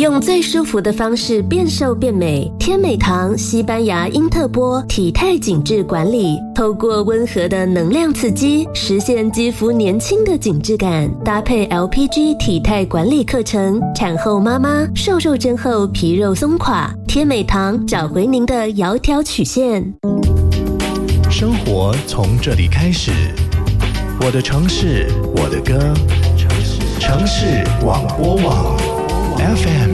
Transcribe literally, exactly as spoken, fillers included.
用最舒服的方式变瘦变美。天美堂西班牙因特波体态紧致管理，透过温和的能量刺激，实现肌肤年轻的紧致感。搭配 L P G 体态管理课程，产后妈妈瘦肉针后皮肉松垮，天美堂找回您的窈窕曲线。 生活从这里开始，我的城市，我的歌，城市广播网 F M